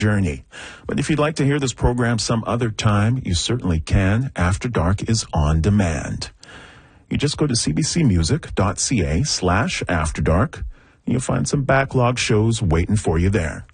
journey. But if you'd like to hear this program some other time, you certainly can. After Dark is on demand. You just go to cbcmusic.ca/afterdark. You'll find some backlog shows waiting for you there.